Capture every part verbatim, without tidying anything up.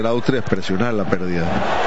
Austria es presionar la pérdida.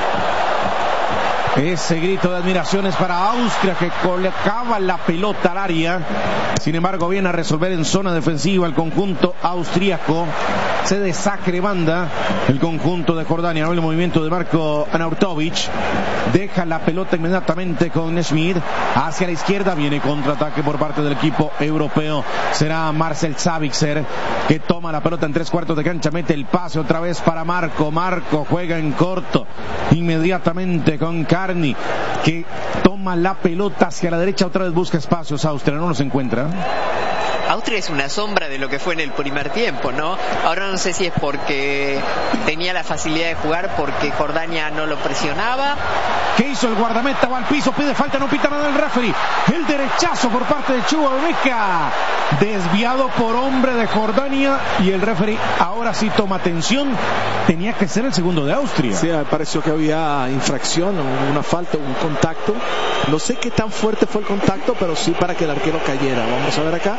Ese grito de admiración es para Austria, que colocaba la pelota al área. Sin embargo, viene a resolver en zona defensiva el conjunto austríaco. Se desacre banda el conjunto de Jordania. El movimiento de Marko Arnautovic. Deja la pelota inmediatamente con Schmid. Hacia la izquierda viene contraataque por parte del equipo europeo. Será Marcel Sabitzer que toma la pelota en tres cuartos de cancha. Mete el pase otra vez para Marco. Marco juega en corto. Inmediatamente con Carni, que toma la pelota hacia la derecha. Otra vez busca espacios. Austria no los encuentra. Austria es una sombra de lo que fue en el primer tiempo, ¿no? Ahora no sé si es porque tenía la facilidad de jugar, porque Jordania no lo presionaba. ¿Qué hizo el guardameta? Va al piso, pide falta, no pita nada el referee. El derechazo por parte de Chukwuemeka, desviado por hombre de Jordania, y el referee ahora sí toma atención. Tenía que ser el segundo de Austria. Sí, me pareció que había infracción, una falta, un contacto. No sé qué tan fuerte fue el contacto, pero sí para que el arquero cayera. Vamos a ver acá.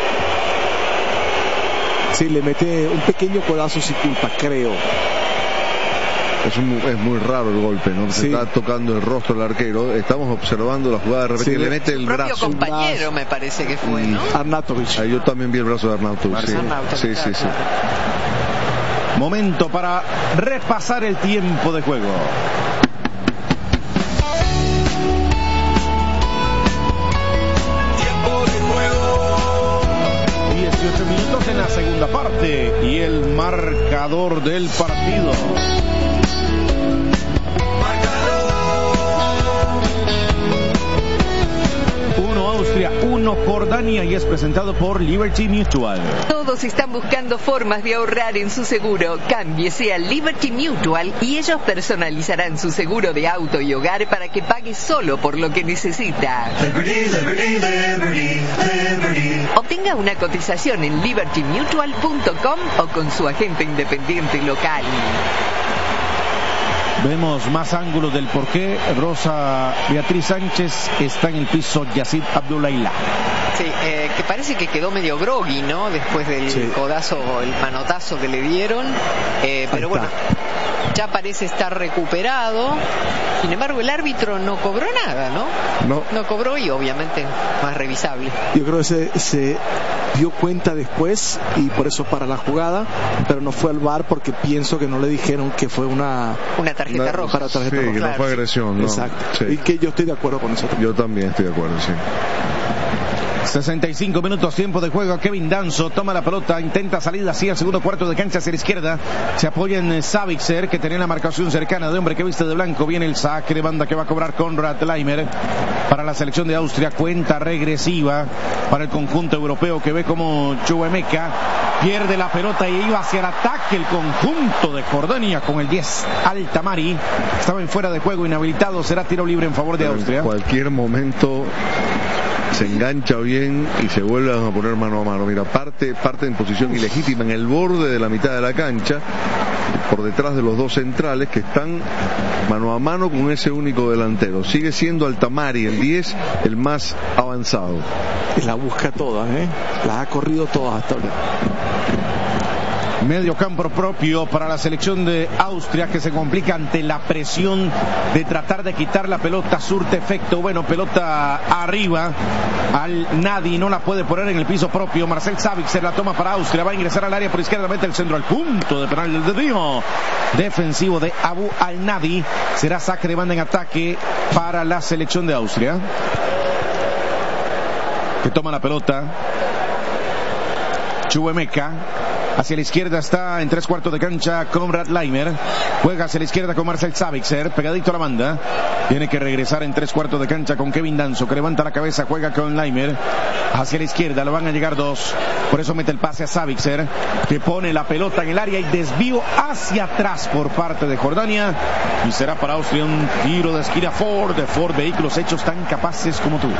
Sí, le mete un pequeño codazo sin culpa, creo. Es, un, es muy raro el golpe, ¿no? Se sí. está tocando el rostro del arquero. Estamos observando la jugada de repente, sí, le mete el propio brazo. compañero me parece que fue, ¿no? Arnautovic. Ah, yo también vi el brazo de Arnautovic. Sí, Arnautovic, sí, claro, sí, sí. Momento para repasar el tiempo de juego. dieciocho minutos en la segunda parte y el marcador del partido. uno Austria, uno Jordania, y es presentado por Liberty Mutual. Todos están buscando formas de ahorrar en su seguro. Cámbiese a Liberty Mutual y ellos personalizarán su seguro de auto y hogar para que pague solo por lo que necesita. Liberty, Liberty, Liberty, Liberty. Obtenga una cotización en liberty mutual punto com o con su agente independiente local. Vemos más ángulos del porqué. Rosa Beatriz Sánchez está en el piso. Yacid Abdullaila. Sí, eh, que parece que quedó medio groggy, ¿no? Después del sí. codazo, el manotazo que le dieron. Eh, pero bueno, ya parece estar recuperado. Sin embargo, el árbitro no cobró nada, ¿no? No. No cobró, y obviamente más revisable. Yo creo que se, se dio cuenta después y por eso para la jugada, pero no fue al V A R porque pienso que no le dijeron que fue una... Una tarjeta una, roja. Para tarjeta sí, roja. que Claro, no fue agresión, ¿no? Exacto. Sí. Y que yo estoy de acuerdo con eso. Yo también estoy de acuerdo, sí. sesenta y cinco minutos, tiempo de juego. Kevin Danso toma la pelota, intenta salir así al segundo cuarto de cancha hacia la izquierda. Se apoya en Sabitzer, que tenía la marcación cercana de hombre que viste de blanco. Viene el saque de banda que va a cobrar Konrad Laimer para la selección de Austria. Cuenta regresiva para el conjunto europeo, que ve como Chukwuemeka pierde la pelota y iba hacia el ataque el conjunto de Jordania con el diez Altamari. Estaba en fuera de juego, inhabilitado. Será tiro libre en favor de Pero Austria. En cualquier momento se engancha bien y se vuelve a poner mano a mano. Mira, parte, parte en posición ilegítima en el borde de la mitad de la cancha, por detrás de los dos centrales que están mano a mano con ese único delantero. Sigue siendo Altamari, el diez, el más avanzado. La busca todas, ¿eh? Las ha corrido todas hasta ahora. Medio campo propio para la selección de Austria, que se complica ante la presión de tratar de quitar la pelota. Surte efecto. Bueno, pelota arriba al Nadi, no la puede poner en el piso propio. Marcel Sabitzer la toma para Austria, va a ingresar al área por izquierda, mete el centro al punto de penal del desvío defensivo de Abu Al-Nadi. Será saque de banda en ataque para la selección de Austria, que toma la pelota. Chukwuemeka hacia la izquierda, está en tres cuartos de cancha Konrad Laimer, juega hacia la izquierda con Marcel Sabitzer, pegadito a la banda. Tiene que regresar en tres cuartos de cancha con Kevin Danso, que levanta la cabeza, juega con Laimer hacia la izquierda, lo van a llegar dos, por eso mete el pase a Sabitzer, que pone la pelota en el área y desvío hacia atrás por parte de Jordania, y será para Austria un tiro de esquina. Ford, de Ford, vehículos hechos tan capaces como tú.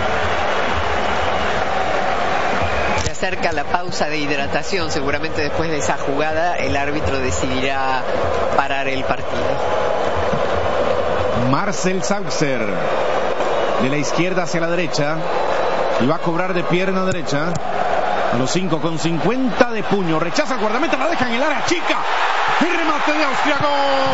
Cerca la pausa de hidratación, seguramente después de esa jugada el árbitro decidirá parar el partido. Marcel Sabitzer de la izquierda hacia la derecha y va a cobrar de pierna derecha a los cinco con cincuenta de puño. Rechaza el guardameta, la deja en el área chica. El remate de Austria, gol.